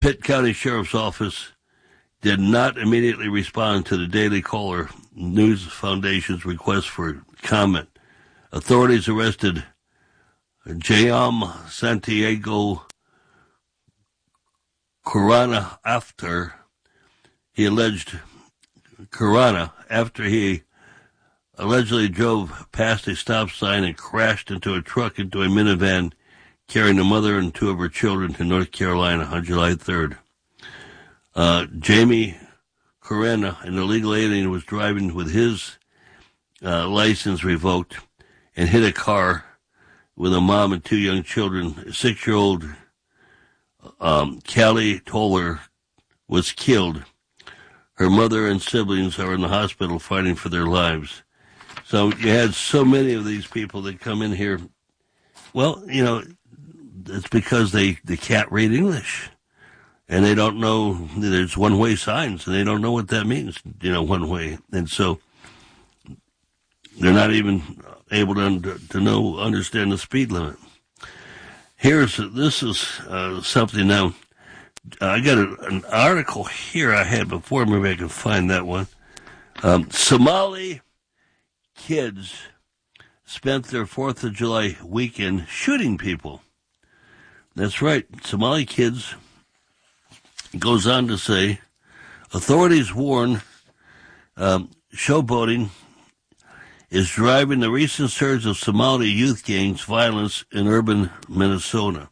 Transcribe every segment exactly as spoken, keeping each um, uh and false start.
Pitt County Sheriff's Office did not immediately respond to the Daily Caller News Foundation's request for comment. Authorities arrested Jayam Santiago Corona after he alleged Corona after he allegedly drove past a stop sign and crashed into a truck into a minivan carrying a mother and two of her children to North Carolina on July third. Uh, Jamie Corona, an illegal alien, was driving with his uh, license revoked and hit a car with a mom and two young children. Six-year-old um, Callie Toller was killed. Her mother and siblings are in the hospital fighting for their lives. So you had so many of these people that come in here. Well, you know, it's because they, they can't read English. And they don't know, there's one-way signs, and they don't know what that means, you know, one way. And so they're not even able to, to know, understand the speed limit. Here's, this is uh, something now. I got a, an article here I had before, maybe I can find that one. Um, Somali kids spent their fourth of July weekend shooting people. That's right, Somali kids. Goes on to say, authorities warn um, showboating is driving the recent surge of Somali youth gangs violence in urban Minnesota.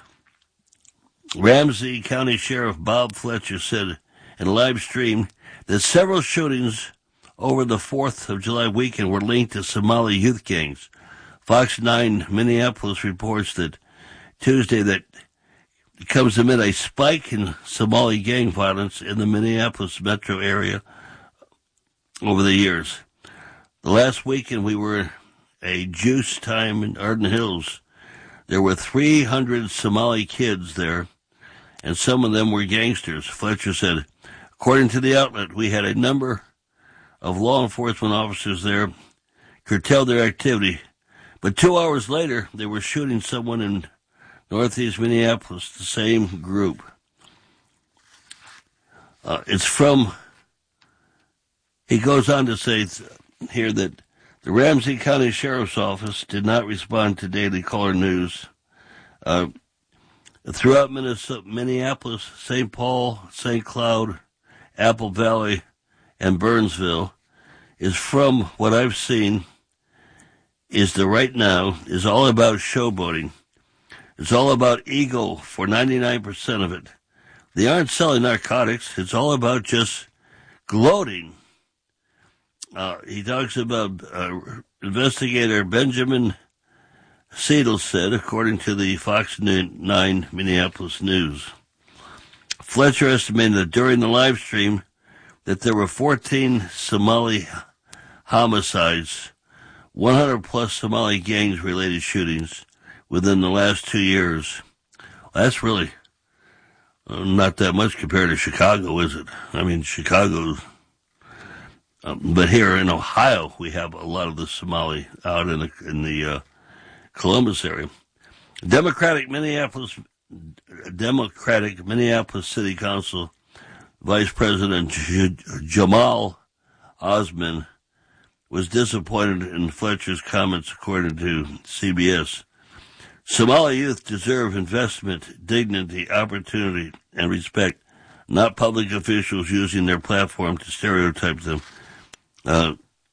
Ramsey County Sheriff Bob Fletcher said in a live stream that several shootings over the fourth of July weekend were linked to Somali youth gangs. Fox nine Minneapolis reports that Tuesday that it comes amid a spike in Somali gang violence in the Minneapolis metro area over the years. The last weekend we were a juice time in Arden Hills. There were three hundred Somali kids there, and some of them were gangsters, Fletcher said. According to the outlet, we had a number of law enforcement officers there curtailed their activity, but two hours later they were shooting someone in Northeast Minneapolis, the same group. Uh, it's from, he goes on to say here that the Ramsey County Sheriff's Office did not respond to Daily Caller News. Uh, throughout Minnesota, Minneapolis, Saint Paul, Saint Cloud, Apple Valley, and Burnsville is from what I've seen is the right now is all about showboating. It's all about ego for ninety-nine percent of it. They aren't selling narcotics. It's all about just gloating. Uh, he talks about uh, investigator Benjamin Seidel said, according to the Fox nine Minneapolis News. Fletcher estimated that during the live stream that there were fourteen Somali homicides, one hundred plus Somali gangs-related shootings within the last two years. That's really uh, not that much compared to Chicago, is it? I mean, Chicago, um, but here in Ohio, we have a lot of the Somali out in the, in the uh, Columbus area. Democratic Minneapolis, Democratic Minneapolis City Council Vice President J- Jamal Osman was disappointed in Fletcher's comments, according to C B S. Somali youth deserve investment, dignity, opportunity, and respect, not public officials using their platform to stereotype them. Uh,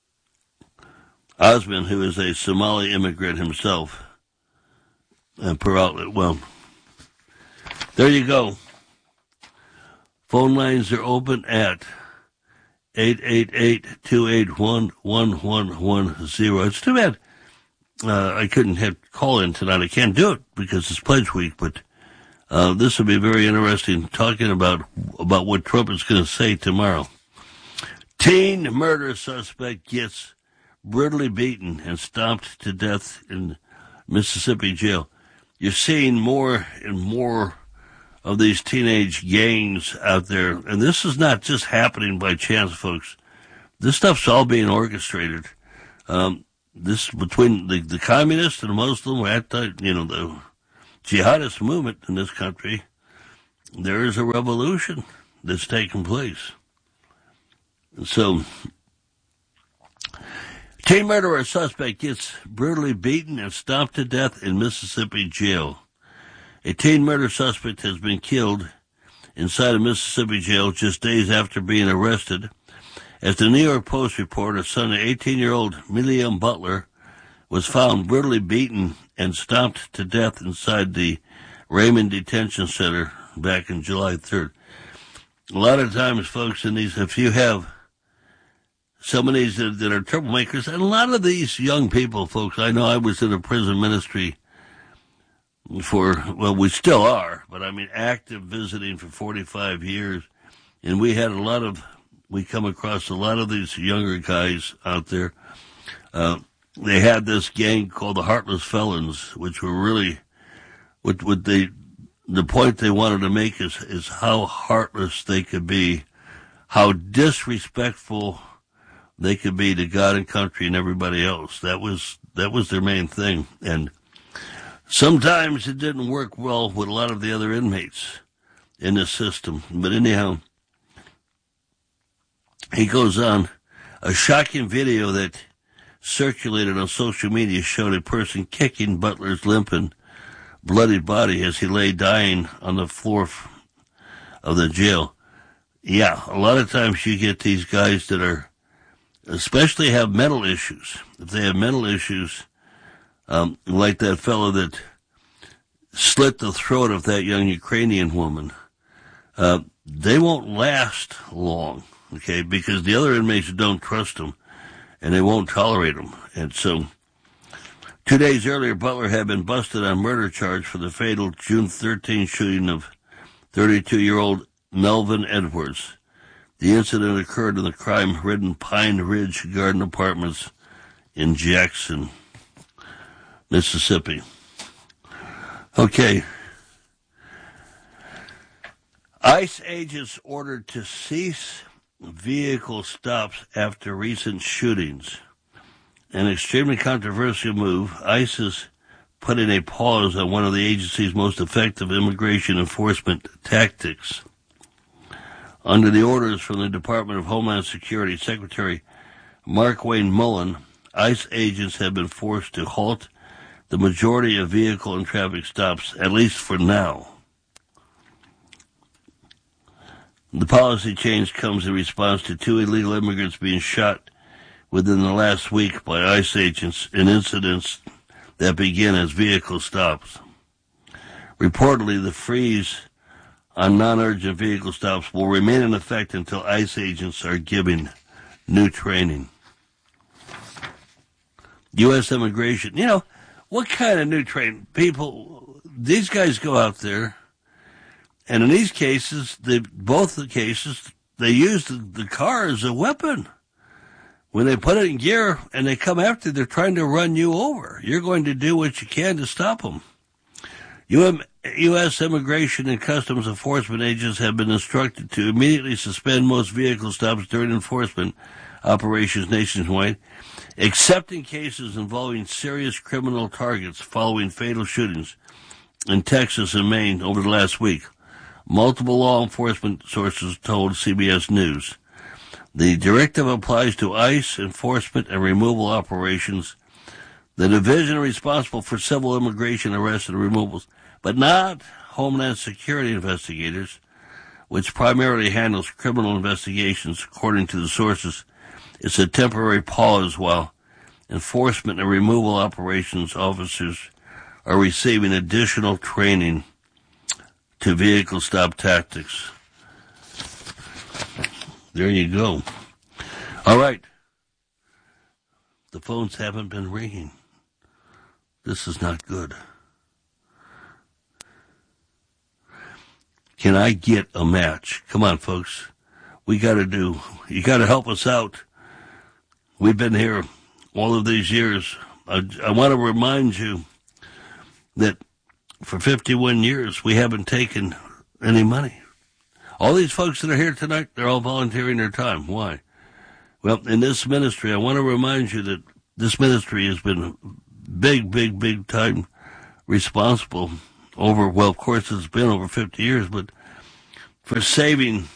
Osman, who is a Somali immigrant himself, and per outlet, well, there you go. Phone lines are open at eight eight eight, two eight one, one one one zero. It's too bad uh, I couldn't have call in tonight. I can't do it because it's Pledge Week, but uh, this will be very interesting talking about about what Trump is going to say tomorrow. Teen murder suspect gets brutally beaten and stomped to death in Mississippi jail. You're seeing more and more of these teenage gangs out there, and this is not just happening by chance, folks. This stuff's all being orchestrated. Um, this between the, the communists and the Muslim, anti, you know, the jihadist movement in this country. there is a revolution that's taking place. So, teen murderer suspect gets brutally beaten and stomped to death in Mississippi jail. A teen murder suspect has been killed inside a Mississippi jail just days after being arrested. As the New York Post reported, Sunday, eighteen-year-old Milliam Butler was found brutally beaten and stomped to death inside the Raymond Detention Center back on July third. A lot of times, folks, in these, if you have some of these that, that are troublemakers, and a lot of these young people, folks, I know I was in a prison ministry for, well, we still are, but I mean active visiting for forty-five years, and we had a lot of, we come across a lot of these younger guys out there. Uh, they had this gang called the Heartless Felons, which were really, what, what they, the point they wanted to make is, is how heartless they could be, how disrespectful they could be to God and country and everybody else. That was, that was their main thing. And sometimes it didn't work well with a lot of the other inmates in the system. But anyhow, he goes on. A shocking video that circulated on social media showed a person kicking Butler's limp and bloodied body as he lay dying on the floor of the jail. Yeah, a lot of times you get these guys that are, especially have mental issues. If they have mental issues, um, like that fellow that slit the throat of that young Ukrainian woman, uh, they won't last long, okay, because the other inmates don't trust them, and they won't tolerate them. And so, two days earlier, Butler had been busted on murder charge for the fatal June thirteenth shooting of thirty-two-year-old Melvin Edwards. The incident occurred in the crime-ridden Pine Ridge Garden Apartments in Jackson, Mississippi. Okay. ICE agents ordered to cease vehicle stops after recent shootings. An extremely controversial move. ICE is putting a pause on one of the agency's most effective immigration enforcement tactics. Under the orders from the Department of Homeland Security Secretary Markwayne Mullin, ICE agents have been forced to halt the majority of vehicle and traffic stops, at least for now. The policy change comes in response to two illegal immigrants being shot within the last week by ICE agents in incidents that began as vehicle stops. Reportedly, the freeze on non-urgent vehicle stops will remain in effect until ICE agents are given new training. U S immigration, you know, what kind of new training? People, these guys go out there, and in these cases, they, both the cases, they use the, the car as a weapon. When they put it in gear and they come after you, they're trying to run you over. You're going to do what you can to stop them. U S Immigration and Customs Enforcement agents have been instructed to immediately suspend most vehicle stops during enforcement operations nationwide, except in cases involving serious criminal targets following fatal shootings in Texas and Maine over the last week. Multiple law enforcement sources told C B S News. The directive applies to ICE enforcement and removal operations, the division responsible for civil immigration arrests and removals, but not Homeland Security investigators, which primarily handles criminal investigations, according to the sources. It's a temporary pause while enforcement and removal operations officers are receiving additional training to vehicle stop tactics. There you go. All right. The phones haven't been ringing. This is not good. Can I get a match? Come on, folks. We got to do, you got to help us out. We've been here all of these years. I, I want to remind you that for fifty-one years, we haven't taken any money. All these folks that are here tonight, they're all volunteering their time. Why? Well, in this ministry, I want to remind you that this ministry has been big, big, big time responsible over, well, of course, it's been over fifty years, but for saving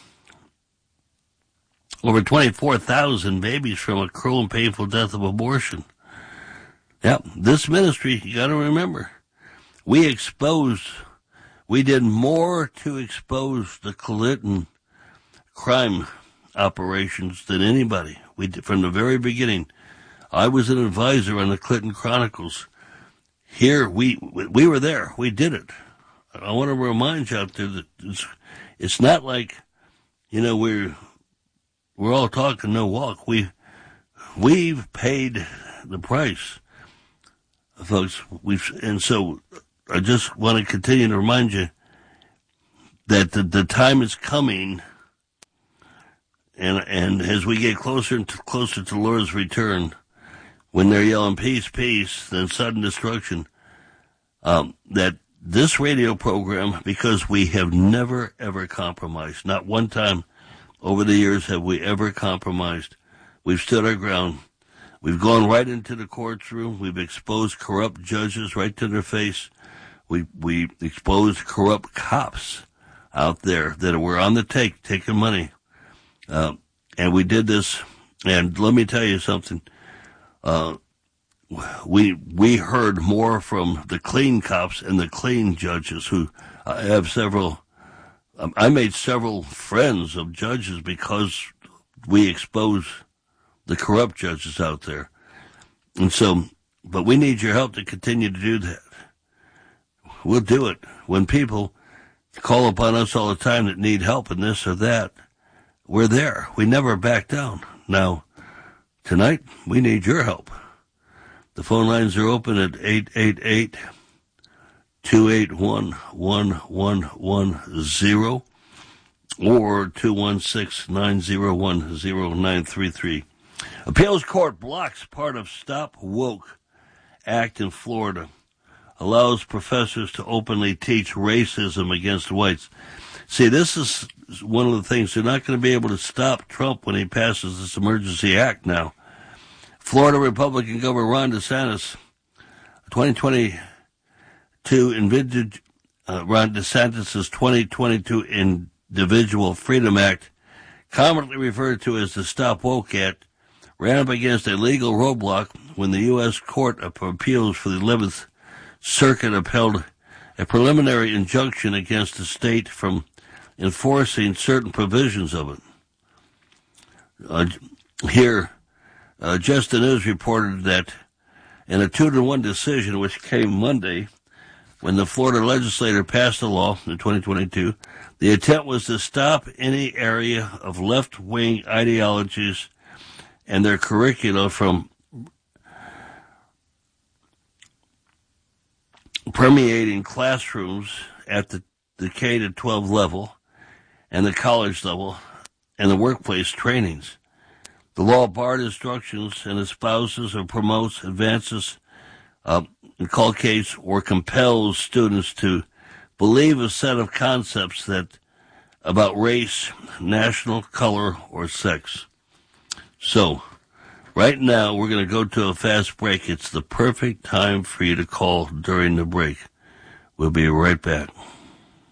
over twenty-four thousand babies from a cruel and painful death of abortion. Yep, this ministry, you got to remember, we exposed, we did more to expose the Clinton crime operations than anybody. We did, from the very beginning. I was an advisor on the Clinton Chronicles. Here, we we were there. We did it. I want to remind you out there that it's, it's not like, you know, we're we're all talking, no walk. We we've paid the price, folks. We've and so I just want to continue to remind you that the, the time is coming. And and as we get closer and closer to the Lord's return, when they're yelling peace, peace, then sudden destruction, um, that this radio program, because we have never, ever compromised, not one time over the years have we ever compromised. We've stood our ground. We've gone right into the courtroom. We've exposed corrupt judges right to their face. We we exposed corrupt cops out there that were on the take, taking money. Uh, and we did this, and let me tell you something. Uh, we we heard more from the clean cops and the clean judges who I have several. Um, I made several friends of judges because we expose the corrupt judges out there. And so, but we need your help to continue to do that. We'll do it. When people call upon us all the time that need help in this or that, we're there. We never back down. Now, tonight, we need your help. The phone lines are open at eight eight eight, two eight one, one one one zero or two one six, nine zero one, zero nine three three. Appeals court blocks part of Stop Woke Act in Florida. Allows professors to openly teach racism against whites. See, this is one of the things. They're not going to be able to stop Trump when he passes this emergency act now. Florida Republican Governor Ron DeSantis, twenty twenty-two individual, uh, Ron DeSantis' twenty twenty-two Individual Freedom Act, commonly referred to as the Stop Woke Act, ran up against a legal roadblock when the U S Court of Appeals for the eleventh Circuit upheld a preliminary injunction against the state from enforcing certain provisions of it. Uh, here, uh, Just the News reported that in a two to one decision, which came Monday, when the Florida legislature passed a law in twenty twenty-two, the attempt was to stop any area of left-wing ideologies and their curricula from permeating classrooms at the, the K to twelve level and the college level and the workplace trainings. The law barred instructions and espouses or promotes, advances, uh, inculcates, or compels students to believe a set of concepts that about race, national color, or sex. So, right now, we're going to go to a fast break. It's the perfect time for you to call during the break. We'll be right back.